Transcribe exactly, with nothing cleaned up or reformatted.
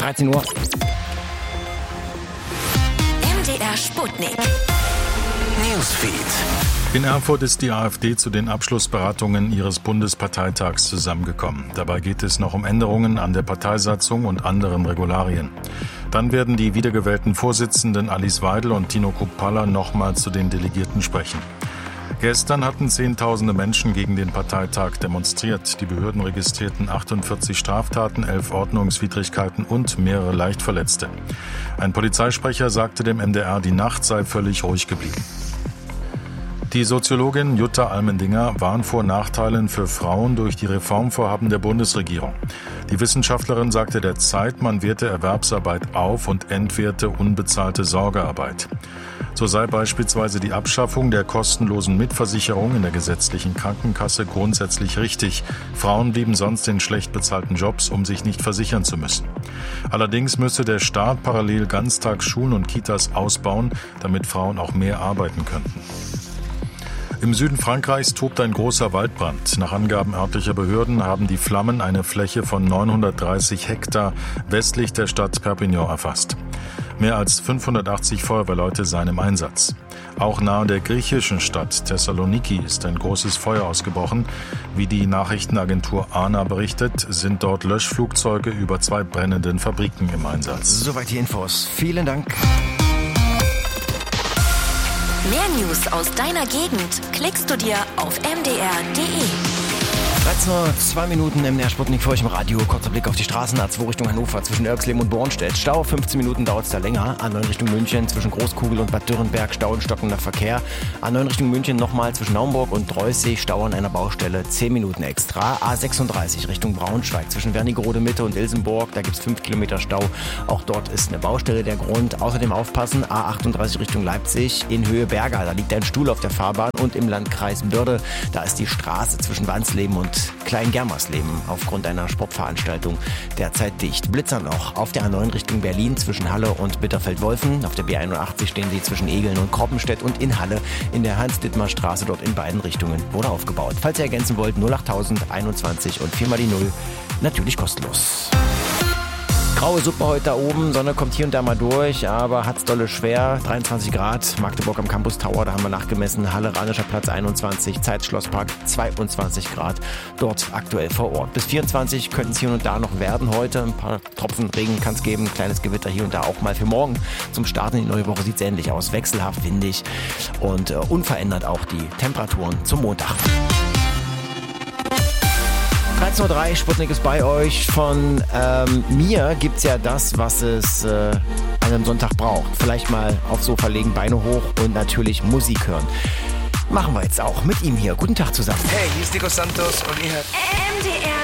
dreizehn Uhr. M D R Sputnik. Newsfeed. In Erfurt ist die AfD zu den Abschlussberatungen ihres Bundesparteitags zusammengekommen. Dabei geht es noch um Änderungen an der Parteisatzung und anderen Regularien. Dann werden die wiedergewählten Vorsitzenden Alice Weidel und Tino Kruppalla nochmal zu den Delegierten sprechen. Gestern hatten Zehntausende Menschen gegen den Parteitag demonstriert. Die Behörden registrierten achtundvierzig Straftaten, elf Ordnungswidrigkeiten und mehrere Leichtverletzte. Ein Polizeisprecher sagte dem M D R, die Nacht sei völlig ruhig geblieben. Die Soziologin Jutta Almendinger warnt vor Nachteilen für Frauen durch die Reformvorhaben der Bundesregierung. Die Wissenschaftlerin sagte der Zeit, man werte Erwerbsarbeit auf und entwerte unbezahlte Sorgearbeit. So sei beispielsweise die Abschaffung der kostenlosen Mitversicherung in der gesetzlichen Krankenkasse grundsätzlich richtig. Frauen blieben sonst in schlecht bezahlten Jobs, um sich nicht versichern zu müssen. Allerdings müsse der Staat parallel Ganztagsschulen und Kitas ausbauen, damit Frauen auch mehr arbeiten könnten. Im Süden Frankreichs tobt ein großer Waldbrand. Nach Angaben örtlicher Behörden haben die Flammen eine Fläche von neunhundertdreißig Hektar westlich der Stadt Perpignan erfasst. Mehr als fünfhundertachtzig Feuerwehrleute seien im Einsatz. Auch nahe der griechischen Stadt Thessaloniki ist ein großes Feuer ausgebrochen. Wie die Nachrichtenagentur A N A berichtet, sind dort Löschflugzeuge über zwei brennenden Fabriken im Einsatz. Soweit die Infos. Vielen Dank. Mehr News aus deiner Gegend klickst du dir auf m d r punkt d e. dreizehn Uhr, zwei Minuten im M D R Sputnik für euch im Radio. Kurzer Blick auf die Straßen. A zwei Richtung Hannover zwischen Erxleben und Bornstedt. Stau, fünfzehn Minuten dauert es da länger. A neun Richtung München zwischen Großkugel und Bad Dürrenberg. Stau und stockender Verkehr. A neun Richtung München nochmal zwischen Naumburg und Dreußig. Stau an einer Baustelle, zehn Minuten extra. A sechsunddreißig Richtung Braunschweig zwischen Wernigerode Mitte und Ilsenburg. Da gibt es fünf Kilometer Stau. Auch dort ist eine Baustelle der Grund. Außerdem aufpassen. A achtunddreißig Richtung Leipzig in Höhe Berga. Da liegt ein Stuhl auf der Fahrbahn. Und im Landkreis Börde, da ist die Straße zwischen Wansleben und Klein-Germersleben aufgrund einer Sportveranstaltung derzeit dicht. Blitzer noch auf der A neun Richtung Berlin zwischen Halle und Bitterfeld-Wolfen. Auf der B einundachtzig stehen sie zwischen Egeln und Kroppenstedt und in Halle in der Hans-Dittmar-Straße. Dort in beiden Richtungen wurde aufgebaut. Falls ihr ergänzen wollt, null achttausend einundzwanzig und vier mal die Null. Natürlich kostenlos. Graue Suppe heute da oben, Sonne kommt hier und da mal durch, aber hat's dolle schwer. dreiundzwanzig Grad, Magdeburg am Campus Tower, da haben wir nachgemessen. Halle, Ranischer Platz einundzwanzig, Zeitschlosspark zweiundzwanzig Grad, dort aktuell vor Ort. Bis vierundzwanzig könnten es hier und da noch werden heute. Ein paar Tropfen Regen kann es geben, ein kleines Gewitter hier und da auch mal für morgen. Zum Starten in die neue Woche sieht es ähnlich aus, wechselhaft, windig und äh, unverändert auch die Temperaturen zum Montag. dreizehn Uhr drei, Sputnik ist bei euch. Von ähm, mir gibt's ja das, was es äh, an einem Sonntag braucht. Vielleicht mal aufs Sofa legen, Beine hoch und natürlich Musik hören. Machen wir jetzt auch mit ihm hier. Guten Tag zusammen. Hey, hier ist Nico Santos und ihr hört M D R